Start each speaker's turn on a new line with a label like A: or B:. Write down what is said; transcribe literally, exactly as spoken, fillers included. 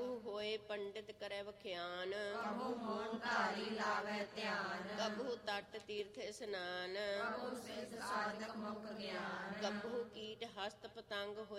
A: ਕਬਹੂ ਹੋਏ ਪੰਡਿਤ ਕਰੈ ਵਖਿਆਨ,
B: ਕਬਹੂ ਮੋਨ ਧਾਰੀ ਲਾਵੈ ਧਿਆਨ,
A: ਕਬਹੂ ਤਟ ਤੀਰਥ ਇਸਨਾਨ,
B: ਕਬਹੂ ਸਿਧ ਸਾਧਕ ਮੁਖ ਗਿਆਨ,
A: ਕਬਹੂ ਕੀਟ ਹਸਤ ਪਤੰਗ